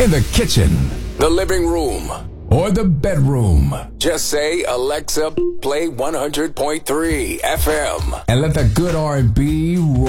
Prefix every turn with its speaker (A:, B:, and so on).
A: in the kitchen,
B: the living room,
A: or the bedroom.
B: Just say, Alexa, play 100.3 FM.
A: And let the good R&B roll.